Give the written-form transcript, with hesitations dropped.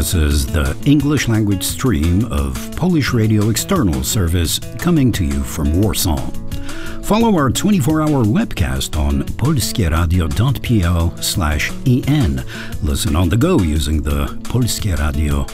This is the English language stream of Polish Radio External Service coming to you from Warsaw. Follow our 24-hour webcast on polskieradio.pl/en. Listen on the go using the Polskie Radio